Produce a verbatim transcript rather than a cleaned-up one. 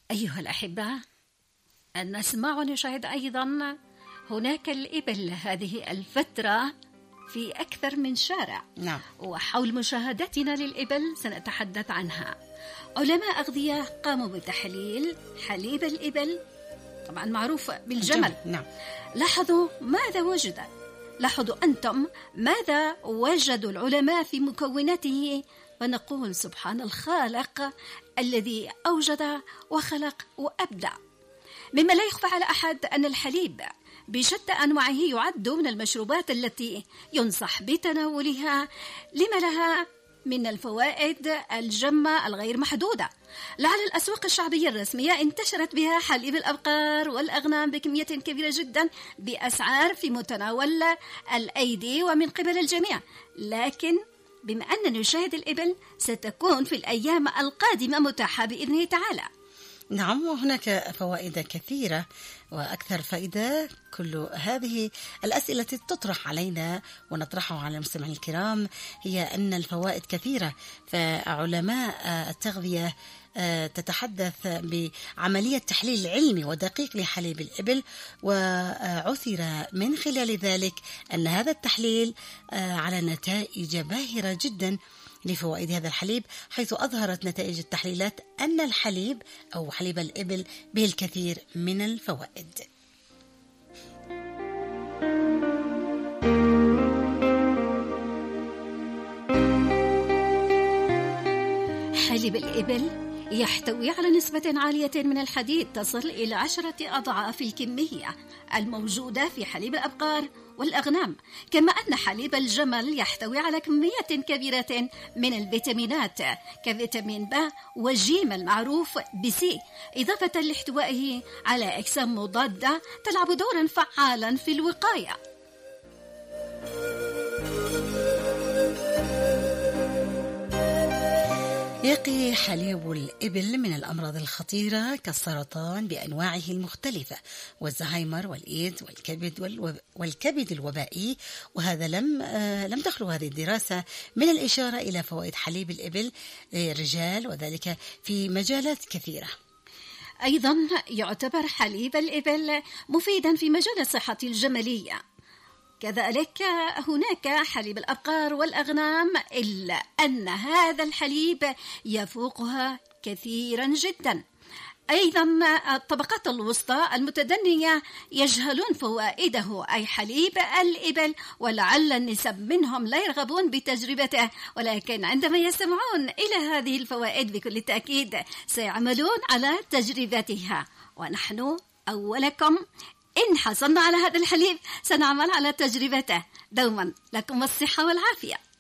أيها الأحبة، نسمع ونشاهد أيضا هناك الإبل هذه الفترة في أكثر من شارع. نعم. وحول مشاهدتنا للإبل سنتحدث عنها. علماء أغذية قاموا بتحليل حليب الإبل، طبعا معروف بالجمل. نعم. لاحظوا ماذا وجد، لاحظوا أنتم ماذا وجدوا العلماء في مكوناته، فنقول سبحان الخالق الذي أوجد وخلق وأبدع. مما لا يخفى على أحد أن الحليب بشتى أنواعه يعد من المشروبات التي ينصح بتناولها لما لها من الفوائد الجمة الغير محدودة. لعل الأسواق الشعبية الرسمية انتشرت بها حليب الأبقار والأغنام بكمية كبيرة جدا بأسعار في متناول الأيدي ومن قبل الجميع، لكن بما أننا نشاهد الإبل ستكون في الأيام القادمة متاحة بإذنه تعالى. نعم، وهناك فوائد كثيرة، وأكثر فائدة كل هذه الأسئلة تطرح علينا ونطرحها على المستمعين الكرام هي أن الفوائد كثيرة. فعلماء التغذية تتحدث بعملية تحليل علمي ودقيق لحليب الإبل، وعثر من خلال ذلك أن هذا التحليل على نتائج باهرة جدا لفوائد هذا الحليب، حيث أظهرت نتائج التحليلات أن الحليب أو حليب الإبل به الكثير من الفوائد. حليب الإبل يحتوي على نسبة عالية من الحديد تصل إلى عشرة أضعاف الكمية الموجودة في حليب الأبقار والأغنام، كما أن حليب الجمل يحتوي على كمية كبيرة من الفيتامينات كفيتامين ب وجيم المعروف بسي، إضافة لاحتوائه على أجسام مضادة تلعب دورا فعالا في الوقاية. يقي حليب الإبل من الأمراض الخطيرة كالسرطان بأنواعه المختلفة والزهايمر والإيدز والكبد والوب... والكبد الوبائي، وهذا لم آه لم تخلو هذه الدراسة من الإشارة إلى فوائد حليب الإبل للرجال، وذلك في مجالات كثيرة. أيضا يعتبر حليب الإبل مفيدا في مجال الصحة الجمالية، كذلك هناك حليب الأبقار والأغنام، إلا أن هذا الحليب يفوقها كثيرا جدا. أيضا الطبقات الوسطى المتدنية يجهلون فوائده أي حليب الإبل، ولعل النسب منهم لا يرغبون بتجربته، ولكن عندما يستمعون إلى هذه الفوائد بكل تأكيد سيعملون على تجربتها، ونحن أولكم إن حصلنا على هذا الحليب سنعمل على تجربته. دوما لكم الصحة والعافية.